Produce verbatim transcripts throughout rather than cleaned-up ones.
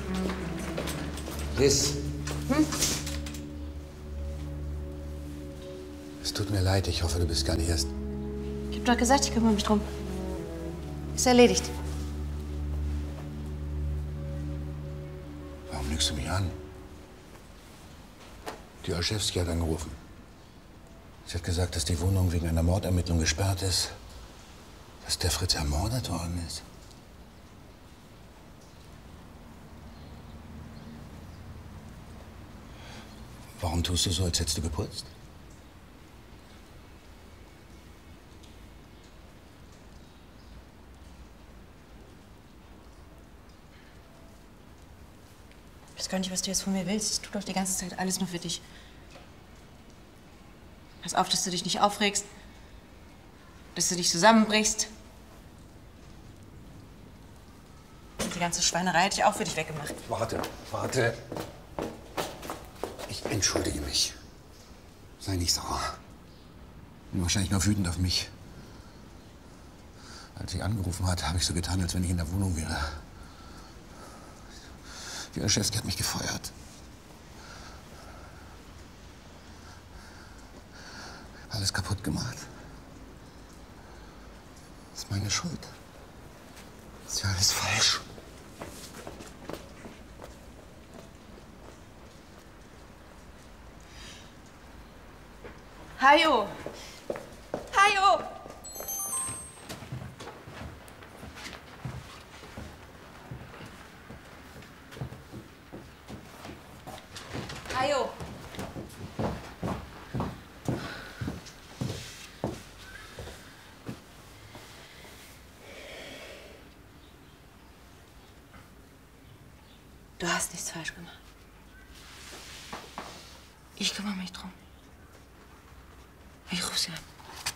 Liz. Hm? Es tut mir leid, ich hoffe, du bist gar nicht erst. Ich hab doch gesagt, ich kümmere mich drum. Ist erledigt. Warum lügst du mich an? Die Olszewski hat angerufen. Sie hat gesagt, dass die Wohnung wegen einer Mordermittlung gesperrt ist. Dass der Fritz ermordet worden ist. Warum tust du so, als hättest du geputzt? Ich weiß gar nicht, was du jetzt von mir willst. Ich tue doch die ganze Zeit alles nur für dich. Pass auf, dass du dich nicht aufregst. Dass du dich zusammenbrichst. Und die ganze Schweinerei hätte ich auch für dich weggemacht. Warte, warte. Ich entschuldige mich. Sei nicht sauer. Bin wahrscheinlich nur wütend auf mich. Als sie angerufen hat, habe ich so getan, als wenn ich in der Wohnung wäre. Die Olszewski hat mich gefeuert. Alles kaputt gemacht. Das ist meine Schuld. Das ist ja alles falsch. Hajo! Hajo! Hajo! Du hast nichts falsch gemacht. Ich kümmere mich drum. Ich ruf sie an.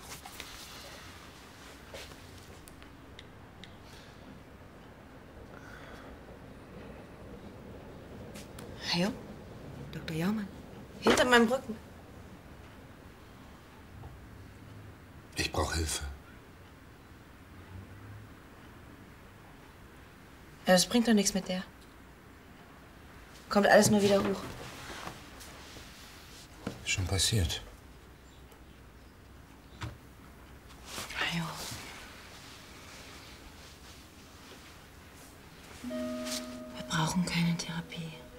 Hajo? Doktor Jaumann. Hinter meinem Rücken. Ich brauche Hilfe. Ja, das bringt doch nichts mit der. Kommt alles nur wieder hoch. Ist schon passiert. Hajo. Wir brauchen keine Therapie.